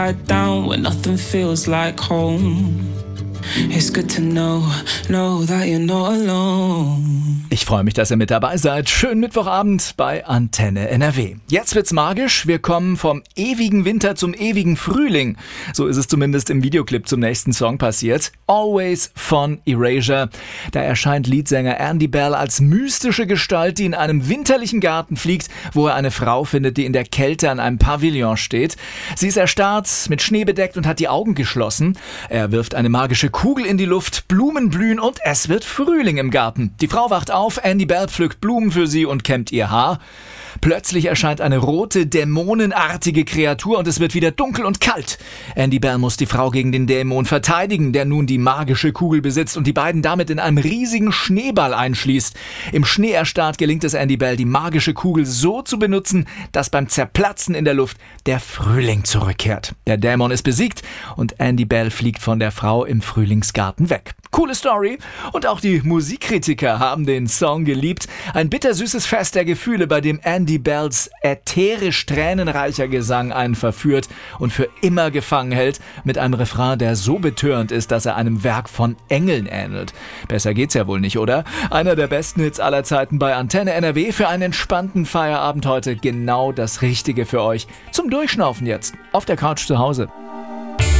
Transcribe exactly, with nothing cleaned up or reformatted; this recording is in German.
down when nothing feels like home. It's good to know, know that you're not alone. Ich freue mich, dass ihr mit dabei seid. Schönen Mittwochabend bei Antenne N R W. Jetzt wird's magisch. Wir kommen vom ewigen Winter zum ewigen Frühling. So ist es zumindest im Videoclip zum nächsten Song passiert. Always von Erasure. Da erscheint Leadsänger Andy Bell als mystische Gestalt, die in einem winterlichen Garten fliegt, wo er eine Frau findet, die in der Kälte an einem Pavillon steht. Sie ist erstarrt, mit Schnee bedeckt und hat die Augen geschlossen. Er wirft eine magische Kugel in die Luft, Blumen blühen und es wird Frühling im Garten. Die Frau wacht auf. Auf, Andy Bell pflückt Blumen für sie und kämmt ihr Haar. Plötzlich erscheint eine rote, dämonenartige Kreatur und es wird wieder dunkel und kalt. Andy Bell muss die Frau gegen den Dämon verteidigen, der nun die magische Kugel besitzt und die beiden damit in einem riesigen Schneeball einschließt. Im Schnee erstarrt gelingt es Andy Bell, die magische Kugel so zu benutzen, dass beim Zerplatzen in der Luft der Frühling zurückkehrt. Der Dämon ist besiegt und Andy Bell fliegt von der Frau im Frühlingsgarten weg. Coole Story und auch die Musikkritiker haben den Song geliebt. Ein bittersüßes Fest der Gefühle, bei dem Andy Bells ätherisch tränenreicher Gesang einen verführt und für immer gefangen hält, mit einem Refrain, der so betörend ist, dass er einem Werk von Engeln ähnelt. Besser geht's ja wohl nicht, oder? Einer der besten Hits aller Zeiten bei Antenne N R W für einen entspannten Feierabend heute. Genau das Richtige für euch. Zum Durchschnaufen jetzt. Auf der Couch zu Hause.